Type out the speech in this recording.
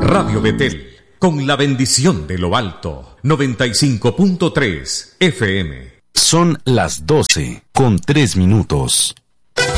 Radio Betel, con la bendición de lo alto, 95.3 FM. Son las 12:03.